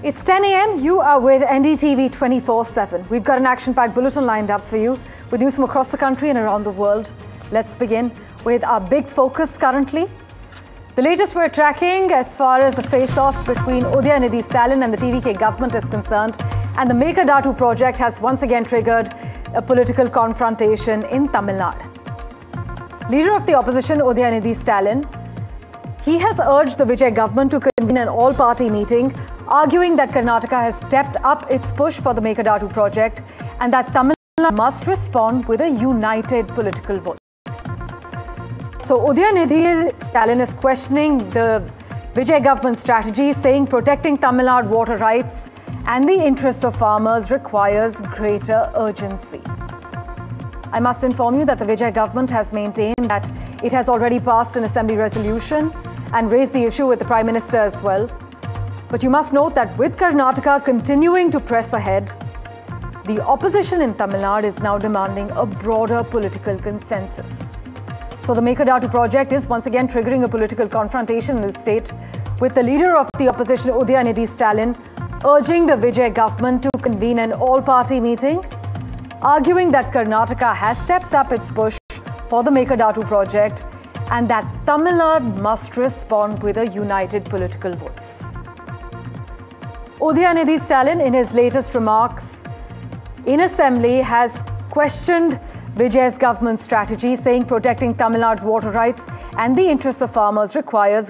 It's 10 a.m. You are with NDTV 24/7. We've got an action-packed bulletin lined up for you with news from across the country and around the world. Let's begin with our big focus currently. The latest we're tracking as far as the face-off between Udayanithi Stalin and the TVK government is concerned, and the Mekadatu project has once again triggered a political confrontation in Tamil Nadu. Leader of the opposition, Udayanithi Stalin, he has urged the Vijay government to convene an all-party meeting, arguing that Karnataka has stepped up its push for the Mekadatu project and that Tamil Nadu must respond with a united political voice. So Udayanithi Stalin is questioning the Vijay government strategy, saying protecting Tamil Nadu water rights and the interest of farmers requires greater urgency. I must inform you that the Vijay government has maintained that it has already passed an assembly resolution and raised the issue with the Prime Minister as well. But you must note that with Karnataka continuing to press ahead, the opposition in Tamil Nadu is now demanding a broader political consensus. So the Mekadatu project is once again triggering a political confrontation in the state, with the leader of the opposition, Udayanithi Stalin, urging the Vijay government to convene an all-party meeting, arguing that Karnataka has stepped up its push for the Mekadatu project and that Tamil Nadu must respond with a united political voice. Udayanithi Stalin, in his latest remarks in Assembly, has questioned Vijay's government strategy, saying protecting Tamil Nadu's water rights and the interests of farmers requires...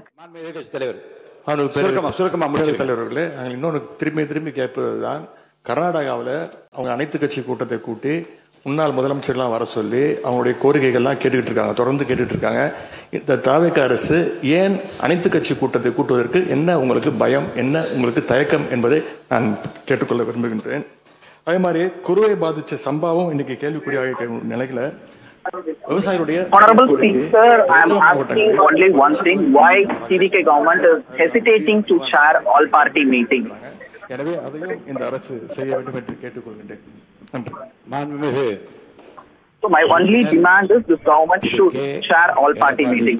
கர்நாடகாவில் அவங்க அனைத்து கட்சி கூட்டத்தை கூட்டி முன்னாள் முதலமைச்சர்லாம் வர சொல்லி அவங்களுடைய கோரிக்கைகள்லாம் கேட்டுக்கிட்டு இருக்காங்க, தொடர்ந்து கேட்டுட்டு இருக்காங்க. இந்த தாவேக அரசு ஏன் அனைத்து கட்சி கூட்டத்தை கூட்டுவதற்கு என்ன உங்களுக்கு பயம், என்ன உங்களுக்கு தயக்கம் என்பதை நான் கேட்டுக்கொள்ள விரும்புகின்றேன். அதே மாதிரி குறுவை பாதித்த சம்பவம் இன்னைக்கு கேள்விக்குறியாக நிலையில விவசாயிகளுடைய Honorable Speaker, I am asking only one thing: why TVK government is hesitating to chair all-party meeting? எனவே அதையும் இந்த அரசு செய்ய வேண்டும் என்று கேட்டுக்கொள்கின்றேன். நன்றி. So my only demand is this government should chair all-party meeting.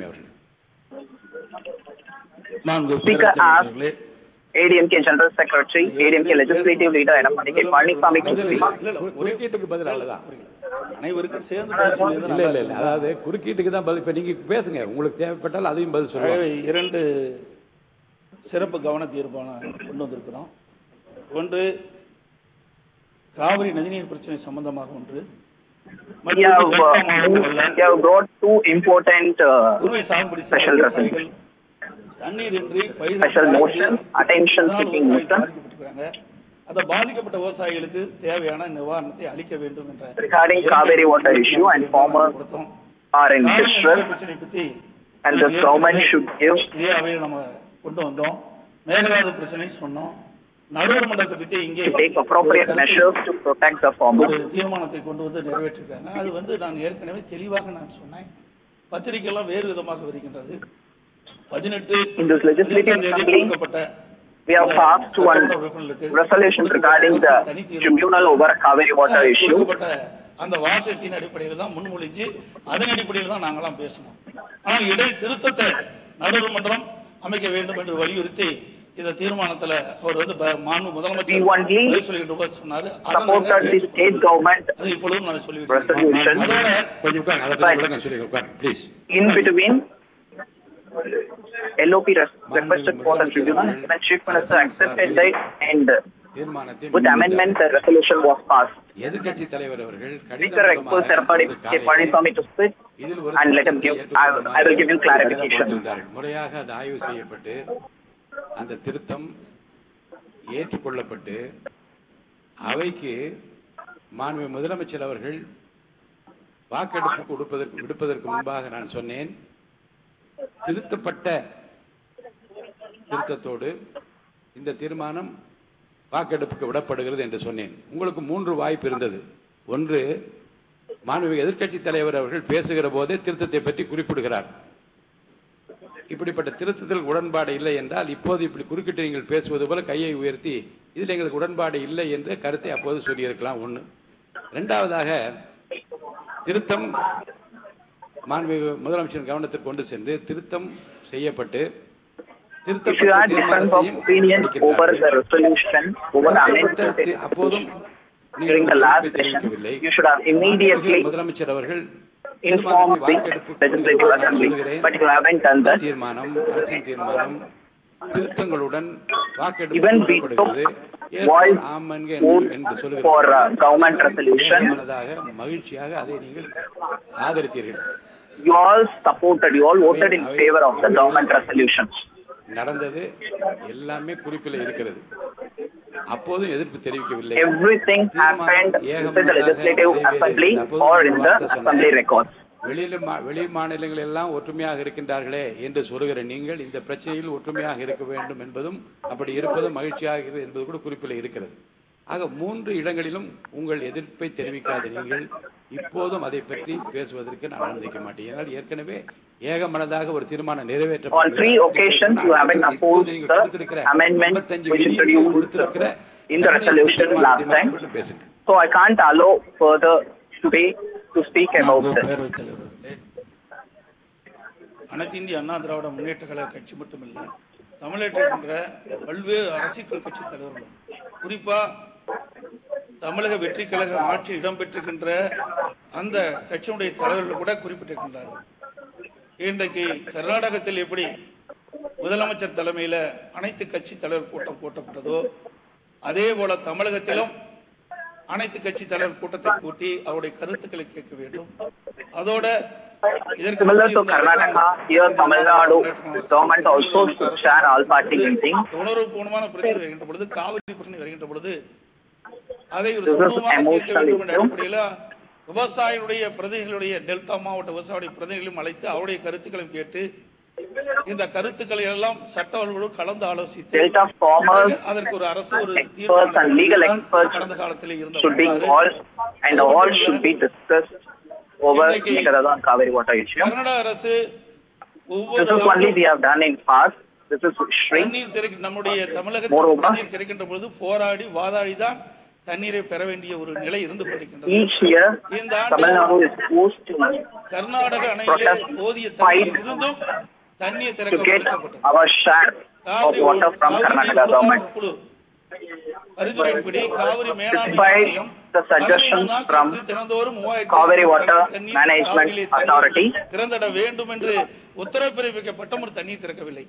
Speaker asked ADMK General Secretary, ADMK Legislative Leader Edappadi K. Palaniswamy to speak. குறுக்கீட்டுக்கு பதில் அவ்வளவுதான். அனைவருக்கும் சேர்ந்து இல்ல அதாவது குறுக்கீட்டுக்கு தான் பதில். இப்ப நீங்க பேசுங்க, உங்களுக்கு தேவைப்பட்டால் அதையும் பதில் சொல்லுங்க. இரண்டு சிறப்பு கவன தீர்மானம் கொண்டு வந்திருக்கிறோம். ஒன்று காவிரி நதிநீர் பிரச்சனை சம்பந்தமாக ஒன்று. We have brought two important special தண்ணீரின்றி special motion, attention seeking motion. அந்த பாதிக்கப்பட்ட விவசாயிகளுக்கு தேவையான நிவாரணத்தை அளிக்க வேண்டும் என்ற regarding Kaveri water issue and farmers are in distress பிரச்சனை பத்தி and the government should give நம்ம கொண்டு வந்தோம். மேகதாது பிரச்சனை சொன்னோம். நடுவர் மன்றத்தை பத்தி இங்கே take appropriate measures to protect the farmers. ஒரு தீர்மானத்தை கொண்டு வந்து நிறைவேற்றிருக்காங்க. அது வந்து நான் ஏற்கனவே தெளிவாக நான் சொன்னேன். பத்திரிகைலாம் வேறு விதமாக வருகின்றது. 18 in this legislative assembly we have passed one resolution regarding the tribunal over Kaveri water issue. அந்த வாசகத்தின் அடிப்படையில் தான் முன்மொழிஞ்சு அதன் அடிப்படையில் தான் நாங்களாம் பேசணும். ஆனால் இடை திருத்தத்தை நடுவர் மன்றம் அமைக்க வேண்டும் என்று வலியுறுத்தி இந்த தீர்மானத்துல அவர் வந்து மாண்பு முதலமைச்சர் சொல்லிட்டு சொன்னாரு. அது இப்பொழுதும் நான் சொல்லிவிட்டேன். In between LOP requested for the tribunal and Chief Minister accepted that and with amendment the resolution was passed. எதிர்க்கட்சி தலைவர் அவர்கள் Speaker request Edappadi K. Palaniswamy to speak and let him give. I will give you clarification. முறையாக அது ஆய்வு செய்யப்பட்டு அந்த திருத்தம் ஏற்றுக்கொள்ளப்பட்டு அவைக்கு மாண்பு முதலமைச்சர் அவர்கள் வாக்கெடுப்பு விடுப்பதற்கு முன்பாக நான் சொன்னேன், திருத்தப்பட்ட திருத்தத்தோடு இந்த தீர்மானம் வாக்கெடுப்புக்கு விடப்படுகிறது என்று சொன்னேன். உங்களுக்கு 3 வாய்ப்பு இருந்தது. ஒன்று, மாண்புமிகு எதிர்க்கட்சி தலைவர் அவர்கள் பேசுகிற போதே திருத்தத்தை பற்றி குறிப்பிடுகிறார். இப்படிப்பட்ட திருத்தத்தில் உடன்பாடு இல்லை என்றால் இப்போது இப்படி குறுக்கிட்டு நீங்கள் பேசுவது போல கையை உயர்த்தி இதில் எங்களுக்கு உடன்பாடு இல்லை என்ற கருத்தை அப்போது சொல்லியிருக்கலாம். ஒன்று. இரண்டாவதாக, திருத்தம் மாண்புமிகு முதலமைச்சர் கவனத்திற்கு கொண்டு சென்று திருத்தம் செய்யப்பட்டு If you had difference of opinion over the resolution, over the amendment during the last session, you should have immediately informed the Legislative Assembly, but you haven't done that. Even we took voice vote for government resolution. You all supported, you all voted in favor of the government resolutions. நடந்தது எல்லாமே குறிப்பில் இருக்கிறது. அப்போதும் எதிர்ப்பு தெரிவிக்கவில்லை. Everything happened in the Legislative Assembly or in the Assembly records. வெளி மாநிலங்கள் எல்லாம் ஒற்றுமையாக இருக்கின்றார்களே என்று சொல்லுகிற நீங்கள் இந்த பிரச்சனையில் ஒற்றுமையாக இருக்க வேண்டும் என்பதும் அப்படி இருப்பதும் மகிழ்ச்சியாக இருக்கிறது என்பது கூட குறிப்பில் இருக்கிறது. ஆக 3 இடங்களிலும் உங்கள் எதிர்ப்பை தெரிவிக்காத நீங்கள் இப்போதும் அதை பற்றி பேசுவதற்கு நான் அனுமதிக்க மாட்டேன். ஏனால் ஏற்கனவே ஏகமனதாக ஒரு தீர்மானம் நிறைவேற்றப்பட்டது. On 3 occasions you haven't opposed the amendment which introduced in the resolution last time. So I can't allow further today to speak about this. அனைத்து இந்திய அண்ணா திராவிட முன்னேற்ற கழக கட்சி மட்டுமில்ல, தமிழகத்திற்கின்ற பல்வேறு அரசியல் கட்சி தலைவர்களும், குறிப்பா தமிழக வெற்றி கழக ஆட்சி இடம்பெற்றிருக்கின்ற அந்த கட்சியினுடைய தலைவர்கள் கூட குறிப்பிட்டிருக்கின்றார்கள். இன்றைக்கு கர்நாடகத்தில் எப்படி முதலமைச்சர் தலைமையில் அனைத்து கட்சி தலைவர் கூட்டம் கூட்டப்பட்டதோ அதே போல தமிழகத்திலும் அனைத்து கட்சி தலைவர் கூட்டத்தை கூட்டி அவருடைய கருத்துக்களை கேட்க வேண்டும். அதோட similar to Karnataka, here Tamil Nadu government also should share all party meeting. உணர்வுபூர்வமான பிரச்சனை வருகின்ற பொழுது, காவிரி பிரச்சனை வருகின்ற பொழுது அதை ஒரு சுமூகமாக தீர்க்க வேண்டும் என்ற அடிப்படையில் விவசாயிகளுடைய பிரதிநிதிகளுடைய டெல்டா மாவட்ட விவசாயிகளுடைய பிரதிநிதிகளையும் அழைத்து அவருடைய கருத்துக்களையும் கேட்டு இந்த கருத்துக்களை எல்லாம் சட்டவர்களோடு கலந்து ஆலோசித்து அதற்கு ஒரு அரசு ஒரு தீர்மானம் கடந்த காலத்தில் இருந்த கர்நாடக அரசு நம்முடைய தமிழகத்தில் தண்ணீர் கிடைக்கின்ற பொழுது போராடி வாதாடி தான் தண்ணீரை பெற வேண்டிய ஒரு நிலை இருந்து கொண்டிருக்கின்றது. இந்த கர்நாடக அணையிலே போதிய தண்ணீர் இருந்தும் தண்ணீர் திறக்கப்பட்டது. பரிந்துரையின்படி காவிரி மேலாண்மை வாரியம் தினந்தோறும் 3000 திறந்திட வேண்டும் என்று உத்தரவு பிறப்பிக்கப்பட்ட ஒரு தண்ணீர் திறக்கவில்லை.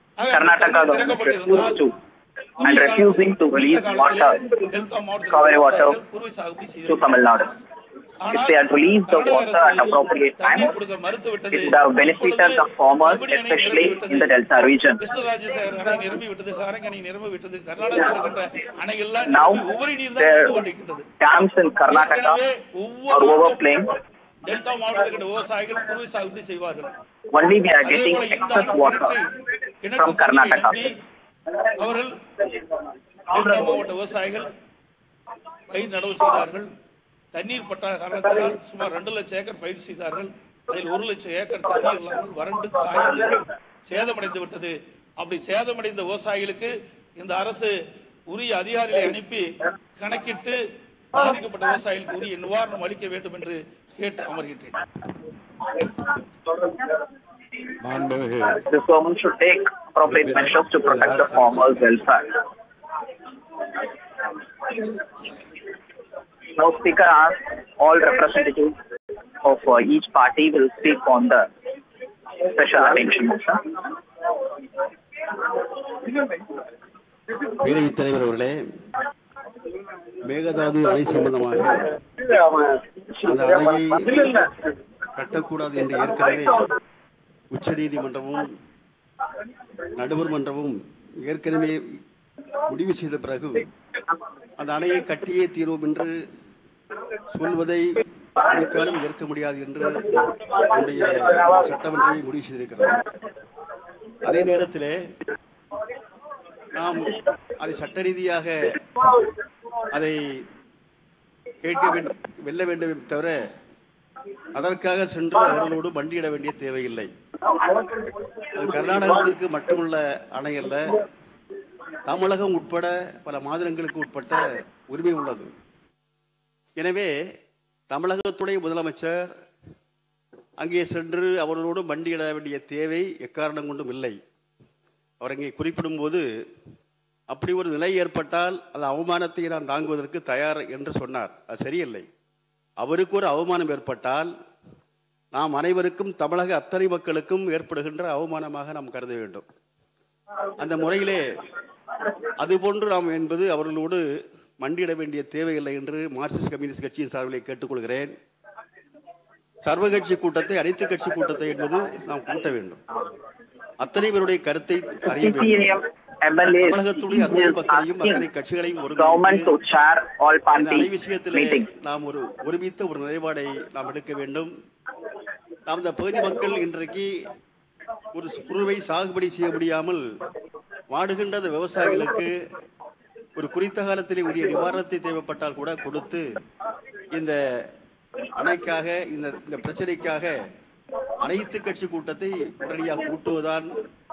and refusing to release water, Kaveri water to Tamil Nadu. If they had released the water at appropriate time, it would have benefited the farmers, especially in the Delta region. Now, their dams in Karnataka are overflowing. Only we are getting excess water from Karnataka. அவர்கள் மாவட்ட விவசாயிகள் பயிர் நடவு செய்தார்கள். தண்ணீர் பட்டா காரணத்தால் சுமார் 2 லட்சம் ஏக்கர் பயிர் செய்தார்கள். அதில் 1 லட்சம் ஏக்கர் தண்ணீர் இல்லாமல் வறண்டு காய்ந்து சேதமடைந்து விட்டது. அப்படி சேதமடைந்த விவசாயிகளுக்கு இந்த அரசு உரிய அதிகாரிகளை அனுப்பி கணக்கிட்டு பாதிக்கப்பட்ட விவசாயிகளுக்கு உரிய நிவாரணம் அளிக்க வேண்டும் என்று கேட்டு அமர்கின்றேன். The government should take appropriate measures to protect the farmers' welfare. Now, Speaker asked all representatives of each party will speak on the special attention motion. பேரவைத் தலைவர் அவர்களே, மேகதாது அணை சம்பந்தமாக அந்த அணையை கட்டக்கூடாது என்று ஏற்கனவே உச்சநீதிமன்றமும் நடுவர் மன்றமும் ஏற்கனவே முடிவு செய்த பிறகு அந்த அணையை கட்டியே தீர்வோம் என்று சொல்வதை காலம் ஏற்க முடியாது என்று நம்முடைய சட்டமன்றத்தை முடிவு செய்திருக்கிறது. அதே நேரத்தில் நாம் அதை சட்ட ரீதியாக அதை கேட்க வேண்டும், வெல்ல வேண்டும் தவிர அதற்காக சென்று அவர்களோடு மண்டியிட வேண்டிய தேவையில்லை. அது கர்நாடகத்திற்கு மட்டுமுள்ள அணை அல்ல, தமிழகம் உட்பட பல மாநிலங்களுக்கு உட்பட்ட உரிமை உள்ளது. எனவே தமிழகத்துடைய முதலமைச்சர் அங்கே சென்று அவர்களோடு மண்டியிட வேண்டிய தேவை எக்காரணம் கொண்டும் இல்லை. அவர் இங்கே குறிப்பிடும்போது அப்படி ஒரு நிலை ஏற்பட்டால் அந்த அவமானத்தை நான் தாங்குவதற்கு தயார் என்று சொன்னார். அது சரியில்லை. அவருக்கு ஒரு அவமானம் ஏற்பட்டால் நாம் அனைவருக்கும், தமிழக அத்தனை மக்களுக்கும் ஏற்படுகின்ற அவமானமாக நாம் கருத வேண்டும். அந்த முறையிலே அதுபோன்று நாம் என்பது அவர்களோடு மண்டியிட வேண்டிய தேவையில்லை என்று மார்க்சிஸ்ட் கம்யூனிஸ்ட் கட்சியின் சார்பிலே கேட்டுக்கொள்கிறேன். சர்வ கட்சி கூட்டத்தை, அனைத்து கட்சி கூட்டத்தை என்பது நாம் கூட்ட வேண்டும். அத்தனை பேருடைய கருத்தை அறிய வேண்டும். தமிழகத்துடைய அத்தனை மக்களையும் அத்தனை கட்சிகளையும் ஒருங்கிணைத்து விஷயத்திலே நாம் ஒருமித்த ஒரு நிலைப்பாடை நாம் எடுக்க வேண்டும். நாம் இந்த பகுதி மக்கள் இன்றைக்கு ஒரு குறுவை சாகுபடி செய்ய முடியாமல் வாடுகின்ற அந்த விவசாயிகளுக்கு ஒரு குறித்த காலத்திலே உரிய நிவாரணத்தை தேவைப்பட்டால் கூட கொடுத்து இந்த அணைக்காக, இந்த பிரச்சனைக்காக அனைத்து கட்சி கூட்டத்தை உடனடியாக கூட்டுவதுதான்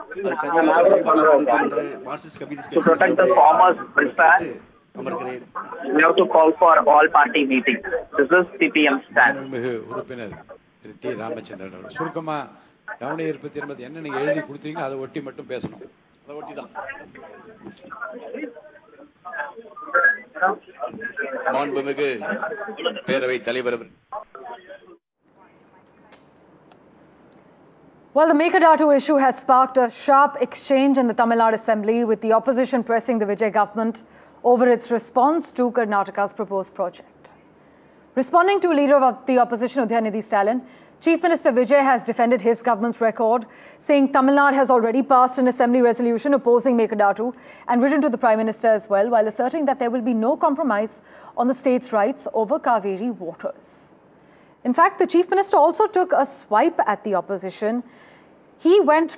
மார்க்சிஸ்ட் கம்யூனிஸ்ட் கட்சி அமர்கிறேன். உறுப்பினர் திரு டி. ராமச்சந்திரன் அவர்கள் சுருக்கமா கவன ஈர்ப்பு தீர்மானத்தை என்ன நீங்க எழுதி கொடுத்தீங்களோ அதை ஒட்டி மட்டும் பேசணும். அதை ஒட்டி தான். மாண்புமிகு பேரவை தலைவர். Well, the Mekadatu issue has sparked a sharp exchange in the Tamil Nadu Assembly, with the opposition pressing the Vijay government over its response to Karnataka's proposed project. Responding to leader of the opposition Udhayanidhi Stalin, Chief Minister Vijay has defended his government's record, saying Tamil Nadu has already passed an assembly resolution opposing Mekadatu and written to the Prime Minister as well, while asserting that there will be no compromise on the state's rights over Kaveri waters. In fact, the Chief Minister also took a swipe at the opposition. He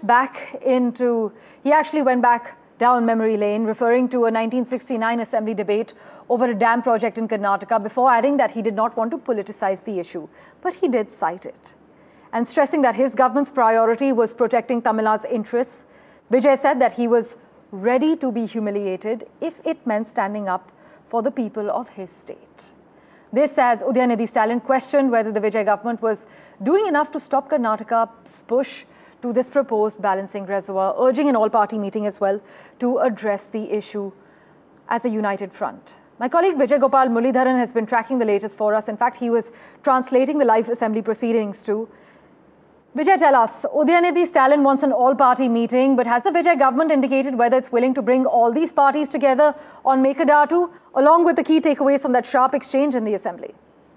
actually went back down memory lane, referring to a 1969 Assembly debate over a dam project in Karnataka, before adding that he did not want to politicize the issue. But he did cite it. And stressing that his government's priority was protecting Tamil Nadu's interests, Vijay said that he was ready to be humiliated if it meant standing up for the people of his state. This as Udhayanidhi Stalin questioned whether the Vijay government was doing enough to stop Karnataka's push to this proposed balancing reservoir, urging an all-party meeting as well to address the issue as a united front. My colleague Vijay Gopal Mulidharan has been tracking the latest for us. In fact, he was translating the live assembly proceedings too. Vijay, tell us, Udhayanidhi Stalin wants an all-party meeting, but has the Vijay government indicated whether it's willing to bring all these parties together on Mekadatu, along with the key takeaways from that sharp exchange in the assembly?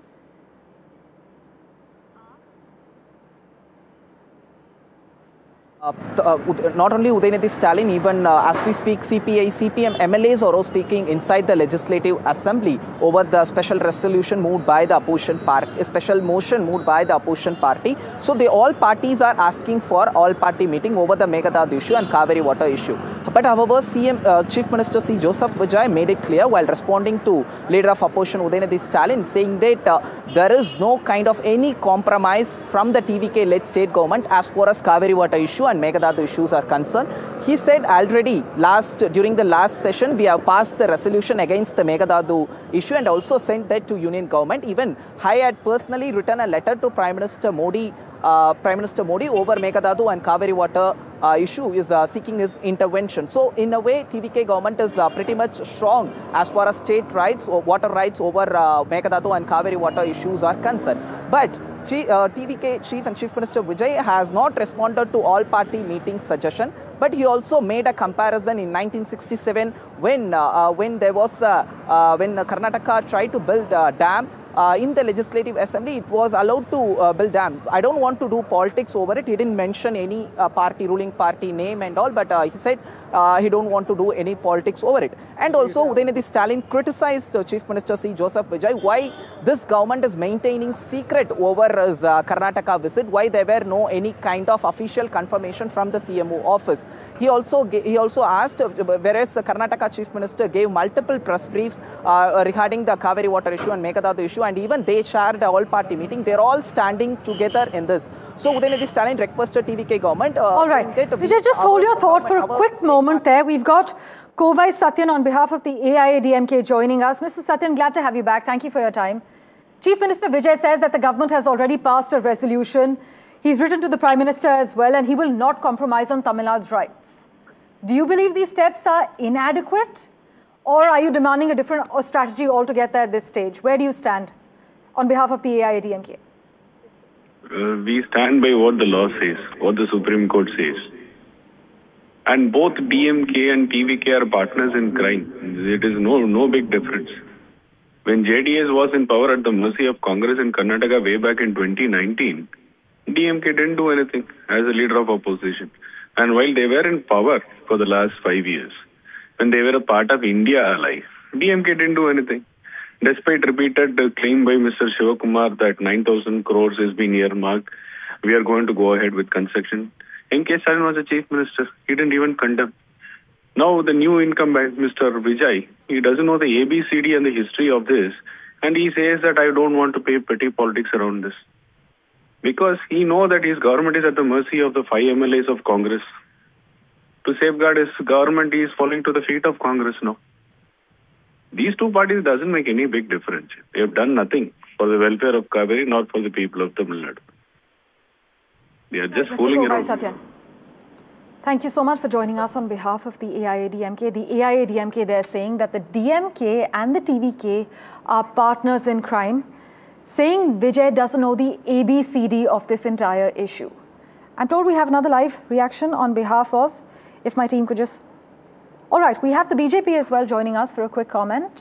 Not only Udhayanidhi Stalin, even as we speak, CPI, CPM MLAs are also speaking inside the Legislative Assembly over the special resolution moved by the opposition party, a special motion moved by the opposition party. So all parties are asking for all-party meeting over the Meghdad issue and Kaveri water issue. But however, Chief Minister C. Joseph Vijay made it clear while responding to leader of opposition Udhayanidhi Stalin, saying that there is no kind of any compromise from the TVK-led state government as far as Kaveri water issue and Meghdad issues are concerned. He said already during the last session we have passed the resolution against the Meghdad issue and also sent that to Union government. Even I had personally written a letter to Prime Minister Modi over Meghdad and Kaveri water issue is seeking his intervention. So in a way, TVK government is pretty much strong as far as state rights or water rights over Meghdad and Kaveri water issues are concerned. But TVK Chief and Chief Minister Vijay has not responded to all-party meeting suggestion, but he also made a comparison in 1967 when Karnataka tried to build a dam. In the Legislative Assembly, it was allowed to build dam. I don't want to do politics over it. He didn't mention any ruling party name and all, but he said he don't want to do any politics over it. And also, Udhayanidhi Stalin criticized Chief Minister C. Joseph Vijay why this government is maintaining secret over his Karnataka visit, why there were no any kind of official confirmation from the CMO office. He also asked, whereas the Karnataka Chief Minister gave multiple press briefs regarding the Kaveri water issue and Meghdad issue, and even they shared a all-party meeting. They're all standing together in this. So Udhayanidhi Stalin requested TVK government. All right, Vijay, just hold your thought for a quick moment there. We've got Kovai Satyan on behalf of the AIADMK joining us. Mr. Satyan, glad to have you back. Thank you for your time. Chief Minister Vijay says that the government has already passed a resolution. He's written to the Prime Minister as well, and he will not compromise on Tamil Nadu's rights. Do you believe these steps are inadequate, or are you demanding a different strategy altogether at this stage? Where do you stand on behalf of the AIADMK? We stand by what the law says, what the Supreme Court says. And both DMK and TVK are partners in crime. It is no big difference. When JDS was in power at the mercy of Congress in Karnataka way back in 2019, DMK didn't do anything as a leader of opposition. And while they were in power for the last 5 years, when they were a part of India Ally, DMK didn't do anything. Despite repeated claim by Mr. Shivakumar that 9,000 crores has been earmarked, we are going to go ahead with construction. M.K. Stalin was the chief minister. He didn't even condemn. Now the new incumbent, Mr. Vijay, he doesn't know the ABCD and the history of this, and he says that I don't want to pay petty politics around this. Because he knows that his government is at the mercy of the 5 MLAs of Congress. To safeguard his government, he is falling to the feet of Congress now. These two parties doesn't make any big difference. They have done nothing for the welfare of Kaveri, not for the people of Tamil Nadu. They are just fooling around. Satyan, thank you so much for joining us on behalf of the AIADMK. The AIADMK, they're saying that the DMK and the TVK are partners in crime, saying Vijay doesn't know the ABCD of this entire issue. I'm told we have another live reaction on behalf of, if my team could just... All right, we have the BJP as well joining us for a quick comment.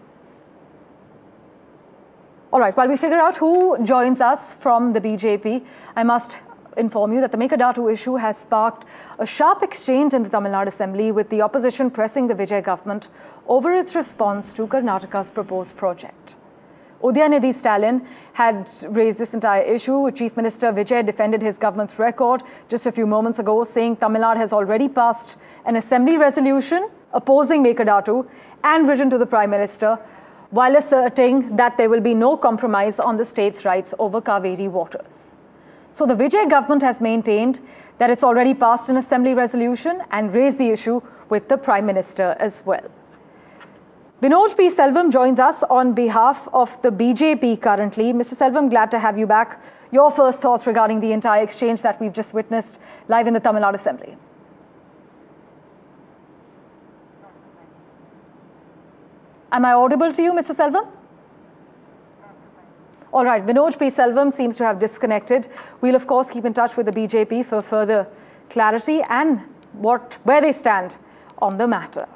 All right, while we figure out who joins us from the BJP, I must inform you that the Mekadatu issue has sparked a sharp exchange in the Tamil Nadu Assembly, with the opposition pressing the Vijay government over its response to Karnataka's proposed project. Udyanidhi Stalin had raised this entire issue. Chief Minister Vijay defended his government's record just a few moments ago, saying Tamil Nadu has already passed an assembly resolution opposing Mekadatu and written to the Prime Minister, while asserting that there will be no compromise on the state's rights over Kaveri waters. So the Vijay government has maintained that it's already passed an assembly resolution and raised the issue with the Prime Minister as well. Vinod P. Selvam joins us on behalf of the BJP currently. Mr. Selvam, glad to have you back. Your first thoughts regarding the entire exchange that we've just witnessed live in the Tamil Nadu Assembly. Am I audible to you, Mr. Selvam? All right, Vinod P. Selvam seems to have disconnected. We'll, of course, keep in touch with the BJP for further clarity and where they stand on the matter.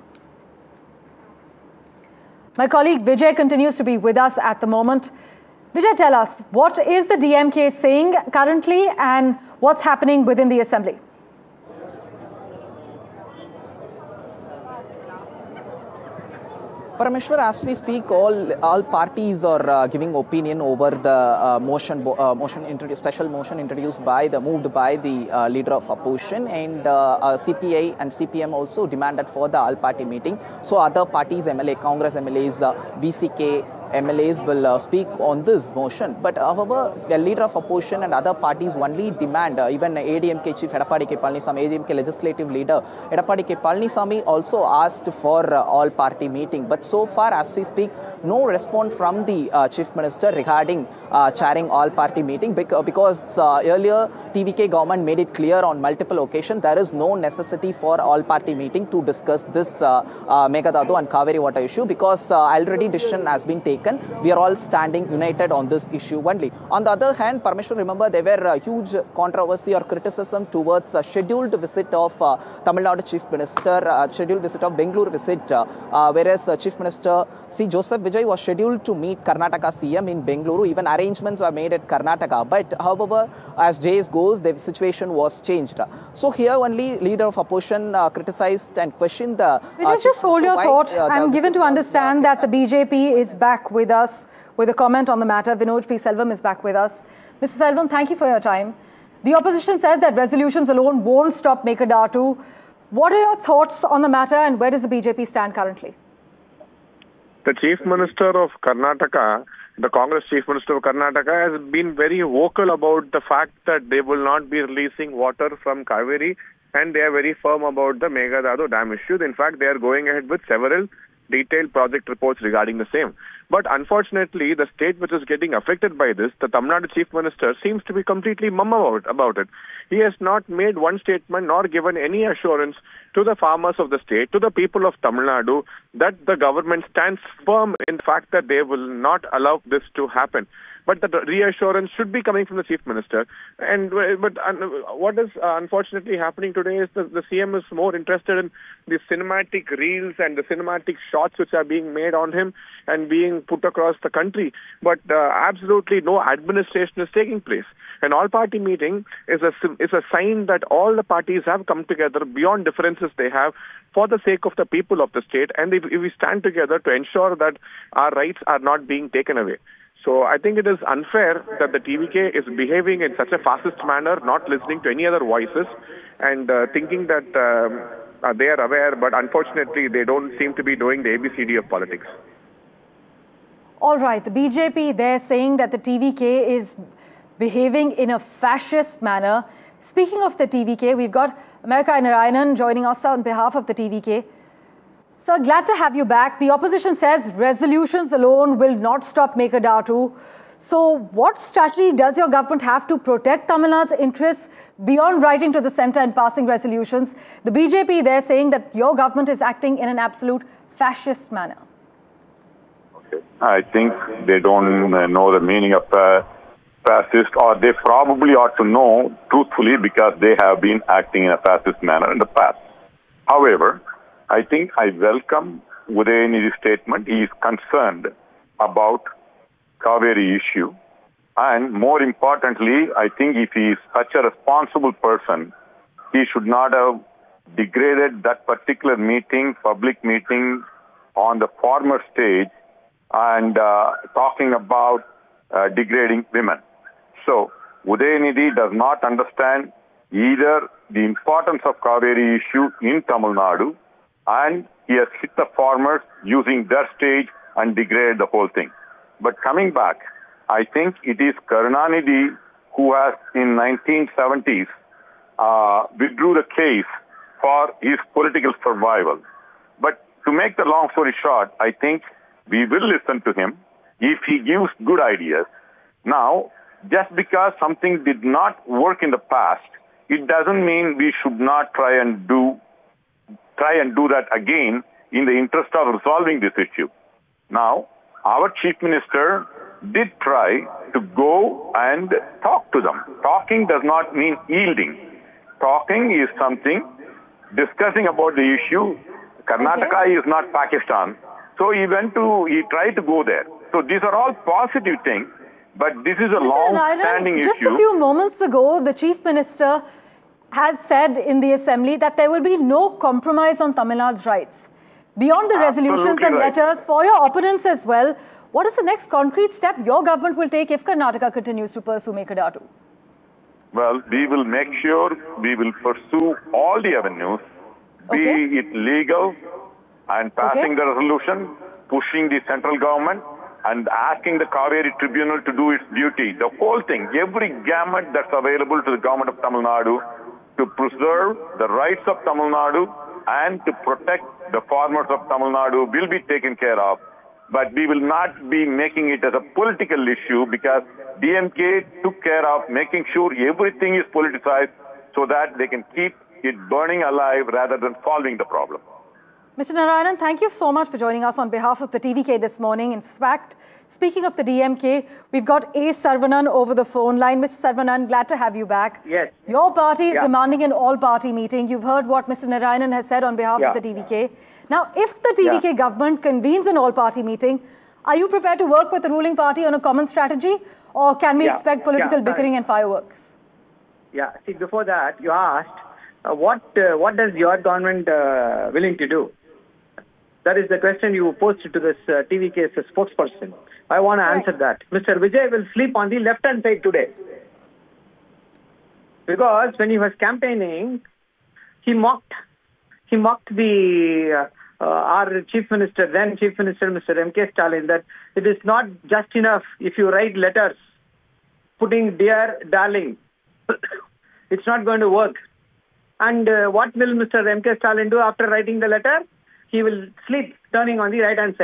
My colleague Vijay continues to be with us at the moment. Vijay, tell us, what is the DMK saying currently and what's happening within the Assembly? Parameshwar, as we speak, all parties are giving opinion over the special motion introduced moved by the leader of opposition, and CPI and CPM also demanded for the all-party meeting. So other parties, Congress MLAs, the VCK MLAs will speak on this motion. But however, the leader of opposition and other parties only demand, even ADMK chief Edappadi K. Palanisamy, ADMK legislative leader Edappadi K. Palanisamy also asked for all-party meeting. But so far, as we speak, no response from the chief minister regarding chairing all-party meeting, because earlier TVK government made it clear on multiple occasions there is no necessity for all-party meeting to discuss this Meghadattu and Kaveri water issue, because already decision has been taken. We are all standing united on this issue only. On the other hand, Parameshwar, remember, there were huge controversy or criticism towards a scheduled visit of Tamil Nadu Chief Minister, scheduled visit of Bengaluru visit, whereas Chief Minister C. Joseph Vijay was scheduled to meet Karnataka CM in Bengaluru. Even arrangements were made at Karnataka. But however, as days goes, the situation was changed. So here only leader of opposition criticized and questioned the... Vijay, just hold your thought. I'm given to understand that the BJP is back with us with a comment on the matter. Vinod P. Selvam is back with us. Mr. Selvam, thank you for your time. The opposition says that resolutions alone won't stop Mekadatu. What are your thoughts on the matter, and where does the BJP stand currently? The Chief Minister of Karnataka, the Congress Chief Minister of Karnataka, has been very vocal about the fact that they will not be releasing water from Kaveri, and they are very firm about the Meghadattu dam issue. In fact, they are going ahead with several detailed project reports regarding the same. But unfortunately, the state which is getting affected by this, the Tamil Nadu Chief Minister, seems to be completely mum about it. He has not made one statement nor given any assurance to the farmers of the state, to the people of Tamil Nadu, that the government stands firm in the fact that they will not allow this to happen. But the reassurance should be coming from the Chief Minister. But what is unfortunately happening today is the CM is more interested in the cinematic reels and the cinematic shots which are being made on him and being put across the country. But absolutely no administration is taking place. An all-party meeting is a sign that all the parties have come together beyond differences they have for the sake of the people of the state. And if we stand together to ensure that our rights are not being taken away. So I think it is unfair that the TVK is behaving in such a fascist manner, not listening to any other voices and thinking that they are aware, but unfortunately they don't seem to be doing the ABCD of politics. All right, the BJP, they're saying that the TVK is behaving in a fascist manner. Speaking of the TVK, we've got America Narayanan joining us on behalf of the TVK. Sir, glad to have you back. The opposition says resolutions alone will not stop Meghdadu. So what strategy does your government have to protect Tamil Nadu's interests beyond writing to the centre and passing resolutions? The BJP, they're saying that your government is acting in an absolute fascist manner. Okay. I think they don't know the meaning of fascist, or they probably ought to know truthfully because they have been acting in a fascist manner in the past. However, I think I welcome Udayani's statement. He is concerned about Kaveri issue. And more importantly, I think if he is such a responsible person, he should not have degraded that particular meeting, public meeting, on the former stage and talking about degrading women. So, Udayanidhi does not understand either the importance of Kaveri issue in Tamil Nadu, and he has hit the farmers using their stage and degraded the whole thing. But coming back, I think it is Karunanidhi who has, in 1970s, withdrew the case for his political survival. But to make the long story short, I think we will listen to him if he gives good ideas. Now, just because something did not work in the past, it doesn't mean we should not try and do that again in the interest of resolving this issue. Now, our Chief Minister did try to go and talk to them. Talking does not mean yielding. Talking is something, discussing about the issue. Karnataka is not Pakistan. So he tried to go there. So these are all positive things, but this is a long-standing issue. Just a few moments ago, the Chief Minister has said in the Assembly that there will be no compromise on Tamil Nadu's rights. Beyond the resolutions and letters, for your opponents as well, what is the next concrete step your government will take if Karnataka continues to pursue Meghdadu? Well, we will make sure we will pursue all the avenues, be it legal and passing the resolution, pushing the central government, and asking the Kaveri Tribunal to do its duty. The whole thing, every gamut that's available to the government of Tamil Nadu to preserve the rights of Tamil Nadu and to protect the farmers of Tamil Nadu will be taken care of. But we will not be making it as a political issue because DMK took care of making sure everything is politicized so that they can keep it burning alive rather than solving the problem. Mr. Narayanan, thank you so much for joining us on behalf of the TVK this morning. In fact, speaking of the DMK, we've got A. Saravanan over the phone line. Mr. Saravanan, glad to have you back. Yes. Your party is demanding an all-party meeting. You've heard what Mr. Narayanan has said on behalf of the TVK. Now, if the TVK government convenes an all-party meeting, are you prepared to work with the ruling party on a common strategy, or can we expect political bickering and fireworks? Yeah, see, before that, you asked, what does your government willing to do? That is the question you posed to this TVK spokesperson. I want to answer that. Mr. Vijay will sleep on the left-hand side today. Because when he was campaigning, he mocked the our Chief Minister, then Chief Minister, Mr. M.K. Stalin, that it is not just enough if you write letters putting dear darling. It's not going to work. And what will Mr. M.K. Stalin do after writing the letter? He will sleep, turning on the right-hand side.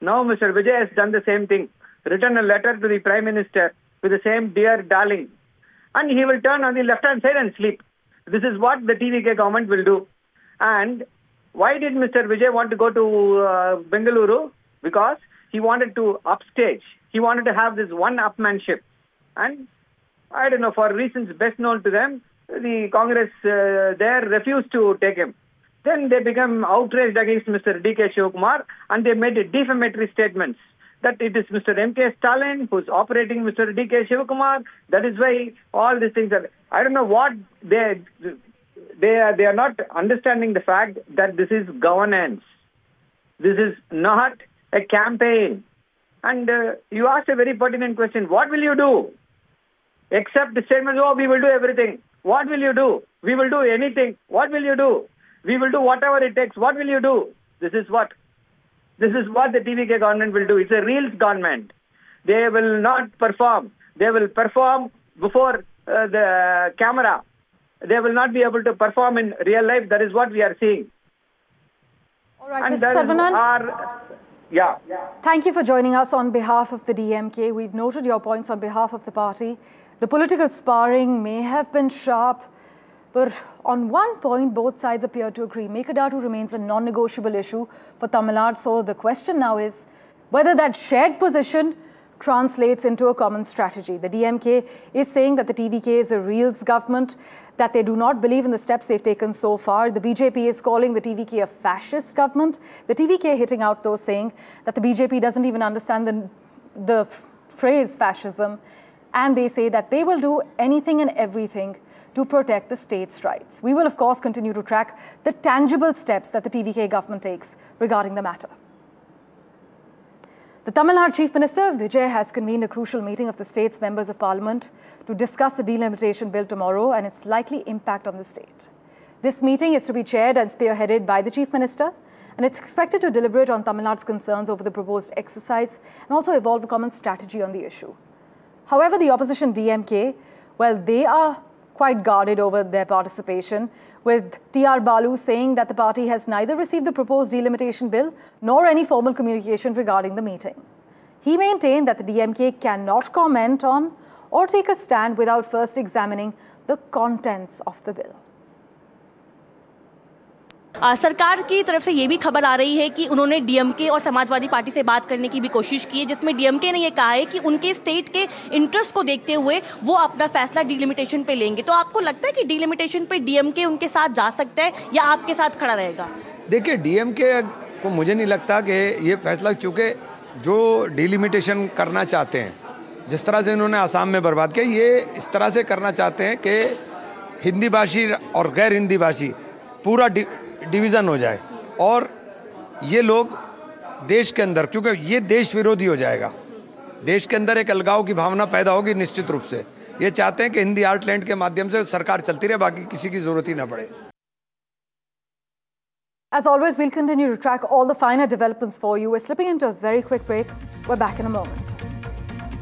Now Mr. Vijay has done the same thing, written a letter to the Prime Minister with the same dear darling. And he will turn on the left-hand side and sleep. This is what the TVK government will do. And why did Mr. Vijay want to go to Bengaluru? Because he wanted to upstage. He wanted to have this one-upmanship. And I don't know, for reasons best known to them, the Congress there refused to take him. Then they became outraged against Mr. D.K. Shivakumar and they made defamatory statements that it is Mr. M.K. Stalin who's operating Mr. D.K. Shivakumar. That is why all these things are... I don't know what they are not understanding the fact that this is governance. This is not a campaign. And you asked a very pertinent question. What will you do? Except the statement, oh, we will do everything. What will you do? We will do anything. What will you do? We will do whatever it takes. What will you do? This is what the TVK government will do. It's a reals government. They will not perform. They will perform before the camera. They will not be able to perform in real life. That is what we are seeing. All right, and Mr. Saravanan. Yeah. Thank you for joining us on behalf of the DMK. We've noted your points on behalf of the party. The political sparring may have been sharp, but on one point, both sides appear to agree. Mekadatu remains a non-negotiable issue for Tamil Nadu. So the question now is whether that shared position translates into a common strategy. The DMK is saying that the TVK is a reals government, that they do not believe in the steps they've taken so far. The BJP is calling the TVK a fascist government. The TVK hitting out, though, saying that the BJP doesn't even understand the phrase fascism. And they say that they will do anything and everything to protect the state's rights. We will, of course, continue to track the tangible steps that the TVK government takes regarding the matter. The Tamil Nadu Chief Minister, Vijay, has convened a crucial meeting of the state's members of parliament to discuss the delimitation bill tomorrow and its likely impact on the state. This meeting is to be chaired and spearheaded by the Chief Minister, and it's expected to deliberate on Tamil Nadu's concerns over the proposed exercise and also evolve a common strategy on the issue. However, the opposition DMK, well, they are quite guarded over their participation, with T.R. Balu saying that the party has neither received the proposed delimitation bill nor any formal communication regarding the meeting. He maintained that the DMK cannot comment on or take a stand without first examining the contents of the bill. सरकार की तरफ से ये भी खबर आ रही है कि उन्होंने डीएमके और समाजवादी पार्टी से बात करने की भी कोशिश की है, जिसमें डीएमके ने ये कहा है कि उनके स्टेट के इंटरेस्ट को देखते हुए वो अपना फैसला डिलिमिटेशन पे लेंगे। तो आपको लगता है कि डिलिमिटेशन पे डीएमके उनके साथ जा सकता है या आपके साथ खड़ा रहेगा? देखिए, डीएमके को मुझे नहीं लगता कि ये फैसला, चूँकि जो डिलिमिटेशन करना चाहते हैं, जिस तरह से इन्होंने आसाम में बर्बाद किया, ये इस तरह से करना चाहते हैं कि हिंदी भाषी और गैर हिंदी भाषी पूरा डिवीज़न हो जाए और ये लोग देश के अंदर, क्योंकि ये देश विरोधी हो जाएगा, देश के अंदर एक अलगाव की भावना पैदा होगी निश्चित रूप से। ये चाहते हैं कि हिंदी आर्टलैंड के माध्यम से सरकार चलती रहे, बाकी किसी की जरूरत ही ना पड़े। As always, we'll continue to track all the finer developments for you. We're slipping into a very quick break. We're back in a moment.